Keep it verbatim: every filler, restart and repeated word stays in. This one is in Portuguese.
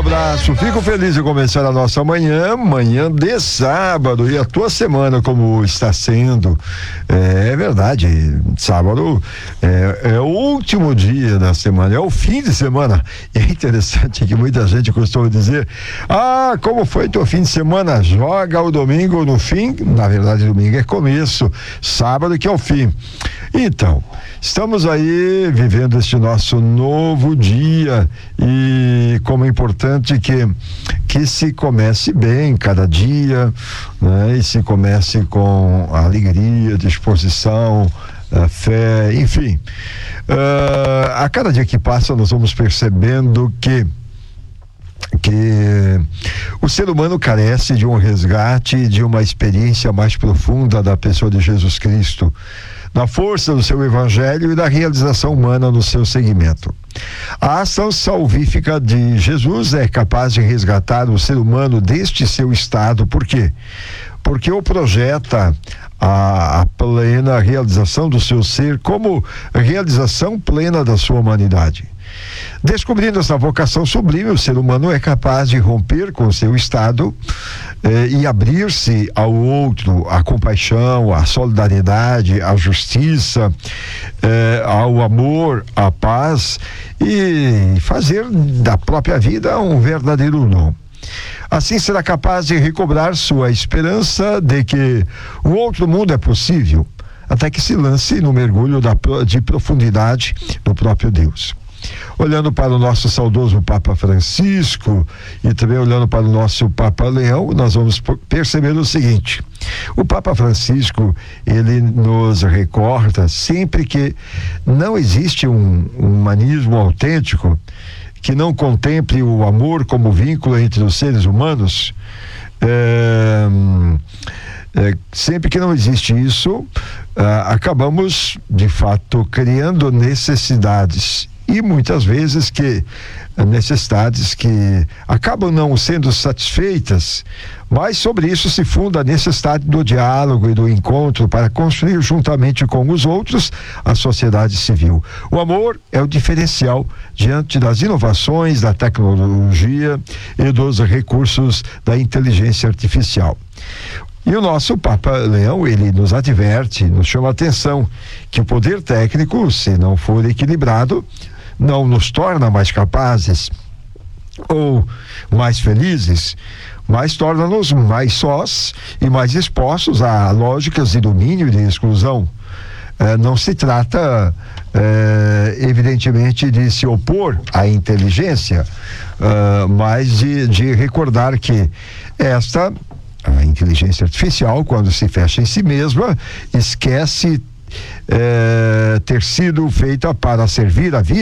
abraço, fico feliz de começar a nossa manhã, manhã de sábado, e a tua semana como está sendo. É, é verdade, sábado é, é o último dia da semana, é o fim de semana. E é interessante que muita gente costuma dizer: ah, como foi teu fim de semana? Joga o domingo no fim. Na verdade, domingo é começo, sábado que é o fim. Então, estamos aí vivendo este nosso novo dia, e como é importante que que se comece bem cada dia, né? E se comece com alegria, disposição, a fé, enfim. Uh, a cada dia que passa nós vamos percebendo que que o ser humano carece de um resgate, de uma experiência mais profunda da pessoa de Jesus Cristo, da força do seu evangelho e da realização humana no seu segmento. A ação salvífica de Jesus é capaz de resgatar o ser humano deste seu estado. Por quê? Porque o projeta a, a plena realização do seu ser como realização plena da sua humanidade. Descobrindo essa vocação sublime, o ser humano é capaz de romper com o seu estado eh, e abrir-se ao outro, à compaixão, à solidariedade, à justiça, eh, ao amor, à paz, e fazer da própria vida um verdadeiro dom. Assim será capaz de recobrar sua esperança de que um outro mundo é possível, até que se lance no mergulho da, de profundidade do próprio Deus. Olhando para o nosso saudoso Papa Francisco e também olhando para o nosso Papa Leão, nós vamos perceber o seguinte: o Papa Francisco, ele nos recorda sempre que não existe um, um humanismo autêntico que não contemple o amor como vínculo entre os seres humanos. É, é, sempre que não existe isso, ah, acabamos de fato criando necessidades, e muitas vezes que necessidades que acabam não sendo satisfeitas, mas sobre isso se funda a necessidade do diálogo e do encontro para construir juntamente com os outros a sociedade civil. O amor é o diferencial diante das inovações da tecnologia e dos recursos da inteligência artificial. E o nosso Papa Leão, ele nos adverte, nos chama a atenção que o poder técnico, se não for equilibrado, não nos torna mais capazes ou mais felizes, mas torna-nos mais sós e mais expostos a lógicas de domínio e de exclusão. Eh, não se trata, eh, evidentemente, de se opor à inteligência, eh, mas de, de recordar que esta, a inteligência artificial, quando se fecha em si mesma, esquece eh, ter sido feita para servir a vida